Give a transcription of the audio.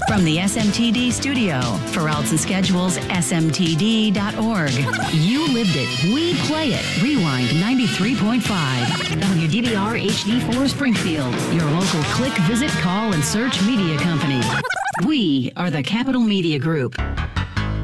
From the SMTD studio, for routes and schedules, smtd.org. You lived it. We play it. Rewind 93.5. WDBR HD4 Springfield, your local click, visit, call, and search media company. We are the Capital Media Group.